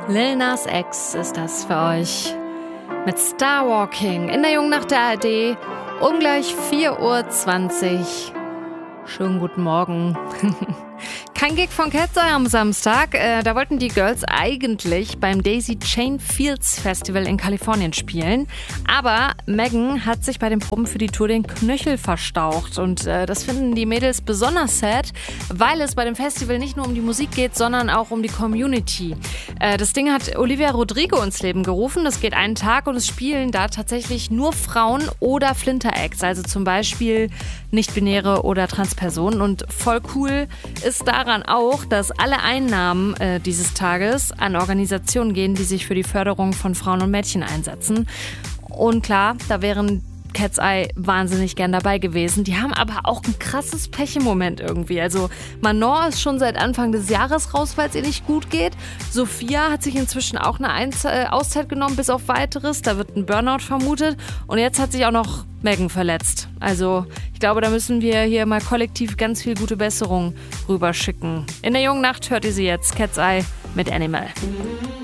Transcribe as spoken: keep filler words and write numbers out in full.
Lil Nas X ist das für euch. Mit Starwalking in der Jungen Nacht der A R D um gleich vier Uhr zwanzig. Schönen guten Morgen. Kein Gig von Cat's Eye am Samstag. Äh, da wollten die Girls eigentlich beim Daisy Chain Fields Festival in Kalifornien spielen. Aber Megan hat sich bei den Proben für die Tour den Knöchel verstaucht. Und äh, das finden die Mädels besonders sad, weil es bei dem Festival nicht nur um die Musik geht, sondern auch um die Community. Äh, das Ding hat Olivia Rodrigo ins Leben gerufen. Das geht einen Tag und es spielen da tatsächlich nur Frauen oder Flinter-Acts. Also zum Beispiel nicht-binäre oder Transpersonen. Und voll cool ist daran auch, dass alle Einnahmen äh, dieses Tages an Organisationen gehen, die sich für die Förderung von Frauen und Mädchen einsetzen. Und klar, da wären Cat's Eye wahnsinnig gern dabei gewesen. Die haben aber auch ein krasses Pech im Moment irgendwie. Also Manon ist schon seit Anfang des Jahres raus, weil es ihr nicht gut geht. Sophia hat sich inzwischen auch eine Einz- äh, Auszeit genommen, bis auf Weiteres. Da wird ein Burnout vermutet. Und jetzt hat sich auch noch Megan verletzt. Also ich glaube, da müssen wir hier mal kollektiv ganz viel gute Besserung rüberschicken. In der Jungen Nacht hört ihr sie jetzt, Cat's Eye mit Animal.